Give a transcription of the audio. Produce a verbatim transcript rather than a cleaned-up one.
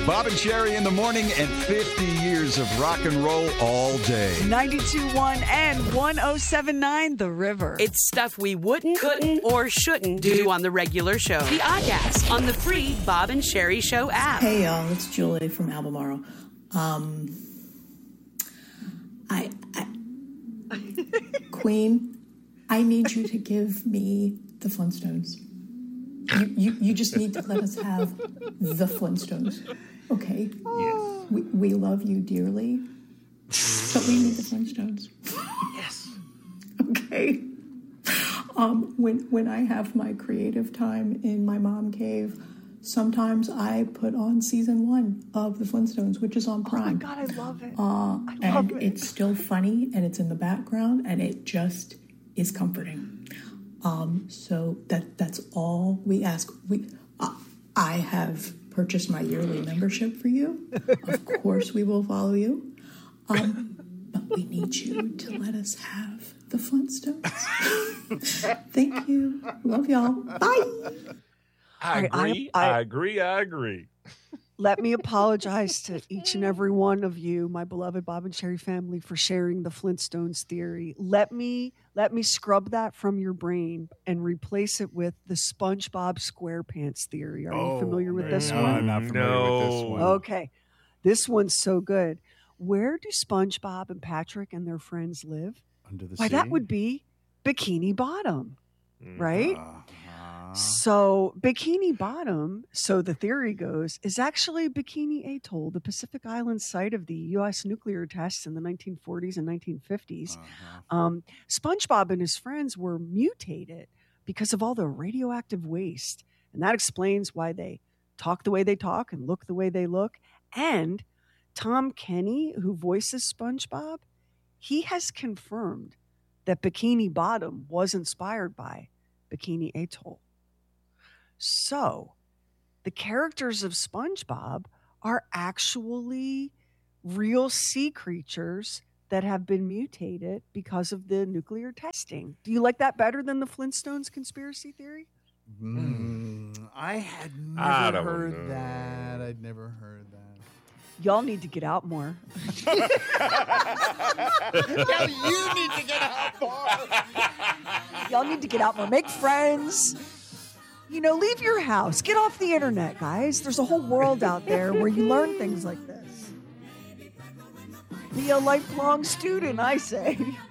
Bob and Sherry in the morning and fifty years of rock and roll all day. ninety-two point one and one oh seven point nine The River. It's stuff we wouldn't, couldn't, or shouldn't do on the regular show. The Oddcast on the free Bob and Sherry Show app. Hey, y'all. It's Julie from Albemarle. Um, I, I Queen, I need you to give me the Flintstones. You, you, you just need to let us have the Flintstones, okay? Yes. We, we love you dearly, but we need the Flintstones. Yes. Okay. Um, when when I have my creative time in my mom cave, sometimes I put on season one of the Flintstones, which is on Prime. Oh my God, I love it. Uh, I love and it. It's still funny, and it's in the background, and it just is comforting. Um, so that that's all we ask. We uh, I have purchased my yearly membership for you. Of course, we will follow you. Um, but we need you to let us have the Flintstones. Thank you. Love y'all. Bye. I right, I- agree. I- I, agree. I agree. Let me apologize to each and every one of you, my beloved Bob and Sherry family, for sharing the Flintstones theory. Let me let me scrub that from your brain and replace it with the SpongeBob SquarePants theory. Are you familiar with this no, one? I'm not familiar No. with this one. Okay. This one's so good. Where do SpongeBob and Patrick and their friends live? Under the Why, sea? that would be Bikini Bottom, right? Uh-huh. So Bikini Bottom, so the theory goes, is actually Bikini Atoll, the Pacific Island site of the U S nuclear tests in the nineteen forties and nineteen fifties. Uh-huh. Um, SpongeBob and his friends were mutated because of all the radioactive waste. And that explains why they talk the way they talk and look the way they look. And Tom Kenny, who voices SpongeBob, he has confirmed that Bikini Bottom was inspired by Bikini Atoll. So the characters of SpongeBob are actually real sea creatures that have been mutated because of the nuclear testing. Do you like that better than the Flintstones conspiracy theory? Mm, I had I never don't heard know. that. I'd never heard that. Y'all need to get out more. Now you need to get out more. Y'all need to get out more. Make friends. You know, leave your house. Get off the internet, guys. There's a whole world out there where you learn things like this. Be a lifelong student, I say.